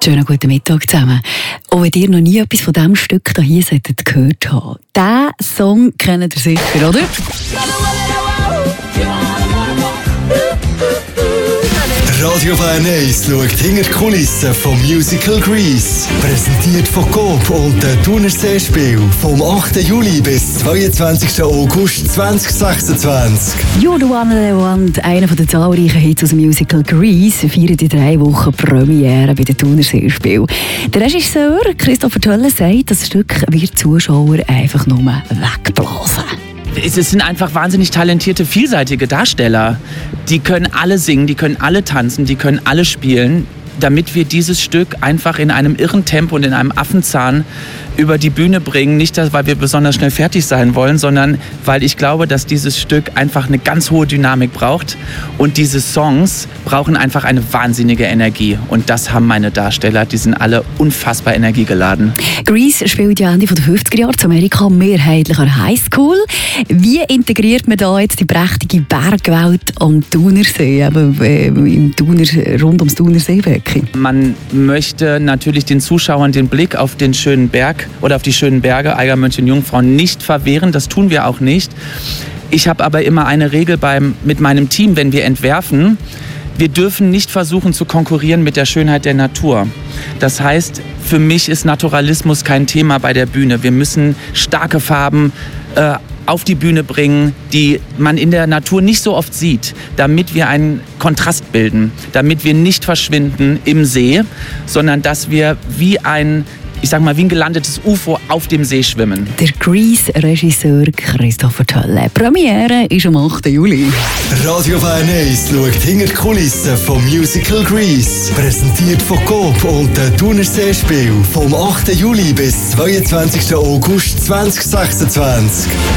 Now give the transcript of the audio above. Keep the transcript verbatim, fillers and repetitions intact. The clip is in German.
Schönen guten Mittag zusammen. Und wenn ihr noch nie etwas von diesem Stück hier solltet gehört haben, diesen Song kennt ihr sicher, oder? Radio Bern eins schaut hinter die Kulissen vom Musical Grease. Präsentiert von Coop und den Thunerseespiel vom achten Juli bis zweiundzwanzigsten August zweitausendsechsundzwanzig. You the one and the one, einer der zahlreichen Hits aus dem Musical Grease, feiert in drei Wochen Premiere bei den Thunerseespiel. Der Regisseur Christopher Tölle sagt, das Stück wird Zuschauer einfach nur wegblasen. Es sind einfach wahnsinnig talentierte, vielseitige Darsteller. Die können alle singen, die können alle tanzen, die können alle spielen, damit wir dieses Stück einfach in einem irren Tempo und in einem Affenzahn über die Bühne bringen. Nicht, weil wir besonders schnell fertig sein wollen, sondern weil ich glaube, dass dieses Stück einfach eine ganz hohe Dynamik braucht. Und diese Songs brauchen einfach eine wahnsinnige Energie. Und das haben meine Darsteller. Die sind alle unfassbar energiegeladen. Grease spielt ja Ende der fünfziger Jahre zu Amerika mehrheitlich an der Highschool. Wie integriert man da jetzt die prächtige Bergwelt am Thunersee, eben äh, im Thuner, rund ums Thunerseebecken? Man möchte natürlich den Zuschauern den Blick auf den schönen Berg oder auf die schönen Berge Eiger, Mönchen, Jungfrau nicht verwehren. Das tun wir auch nicht. Ich habe aber immer eine Regel beim, mit meinem Team, wenn wir entwerfen. Wir dürfen nicht versuchen zu konkurrieren mit der Schönheit der Natur. Das heißt, für mich ist Naturalismus kein Thema bei der Bühne. Wir müssen starke Farben äh, auf die Bühne bringen, die man in der Natur nicht so oft sieht, damit wir einen Kontrast bilden, damit wir nicht verschwinden im See, sondern dass wir wie ein ich sag mal, wie ein gelandetes U F O auf dem See schwimmen. Der Grease-Regisseur Christopher Tölle. Premiere ist am achten Juli. Radio Bern eins schaut hinter die Kulissen vom Musical Grease. Präsentiert von Coop und den Thunerseespiel vom achten Juli bis zweiundzwanzigsten August zweitausendsechsundzwanzig.